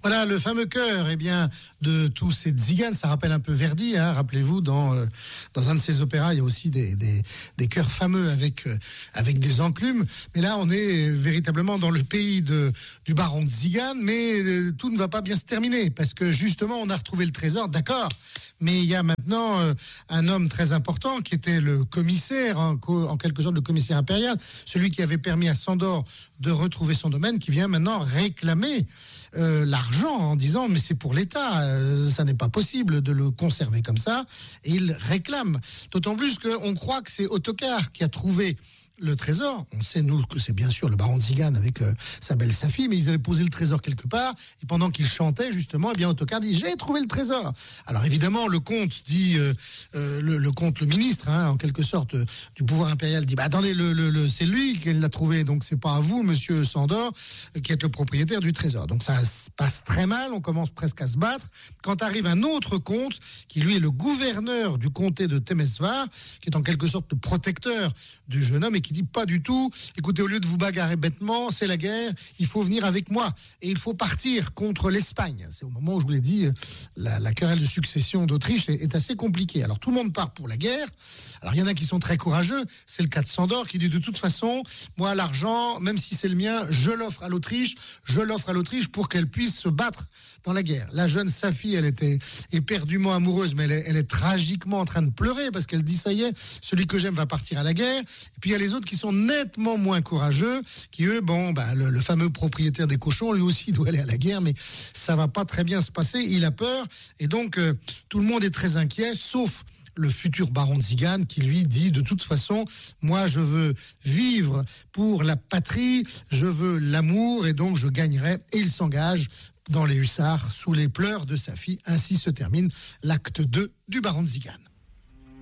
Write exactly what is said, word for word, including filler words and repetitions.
Voilà, le fameux chœur, eh bien, de tous ces tziganes, ça rappelle un peu Verdi, hein, rappelez-vous, dans, euh, dans un de ses opéras, il y a aussi des, des, des chœurs fameux avec, euh, avec des enclumes, mais là, on est véritablement dans le pays de, du baron de Tzigane, mais euh, tout ne va pas bien se terminer, parce que justement, on a retrouvé le trésor, d'accord, mais il y a maintenant euh, un homme très important, qui était le commissaire, en, en quelque sorte le commissaire impérial, celui qui avait permis à Sandor de retrouver son domaine, qui vient maintenant réclamer Euh, l'argent en disant mais c'est pour l'État, euh, ça n'est pas possible de le conserver comme ça, et il réclame, d'autant plus qu'on croit que c'est Ottokar qui a trouvé le trésor. On sait nous que c'est bien sûr le baron de Tzigane avec euh, sa belle Safi, mais ils avaient posé le trésor quelque part, et pendant qu'ils chantaient justement, eh bien Ottokar dit j'ai trouvé le trésor. Alors évidemment le comte dit euh, euh, le, le comte, le ministre hein, en quelque sorte euh, du pouvoir impérial dit bah attendez le, le, le, c'est lui qui l'a trouvé, donc c'est pas à vous monsieur Sandor euh, qui êtes le propriétaire du trésor. Donc ça se passe très mal, on commence presque à se battre quand arrive un autre comte qui lui est le gouverneur du comté de Temesvar, qui est en quelque sorte le protecteur du jeune homme, et qui dit pas du tout, écoutez, au lieu de vous bagarrer bêtement, c'est la guerre, il faut venir avec moi et il faut partir contre l'Espagne. C'est au moment où je vous l'ai dit, la, la querelle de succession d'Autriche est, est assez compliquée. Alors tout le monde part pour la guerre. Alors il y en a qui sont très courageux, c'est le cas de Sandor qui dit de toute façon, moi l'argent, même si c'est le mien, je l'offre à l'Autriche, je l'offre à l'Autriche pour qu'elle puisse se battre dans la guerre. La jeune Safi, elle était éperdument amoureuse, mais elle est, elle est tragiquement en train de pleurer parce qu'elle dit ça y est, celui que j'aime va partir à la guerre. Et puis il y a les autres qui sont nettement moins courageux, qui eux, bon, bah, le, le fameux propriétaire des cochons, lui aussi doit aller à la guerre, mais ça va pas très bien se passer, il a peur, et donc euh, tout le monde est très inquiet, sauf le futur baron de Tzigane qui lui dit de toute façon, moi je veux vivre pour la patrie, je veux l'amour, et donc je gagnerai, et il s'engage dans les hussards sous les pleurs de sa fille. Ainsi se termine l'acte deux du baron de Tzigane.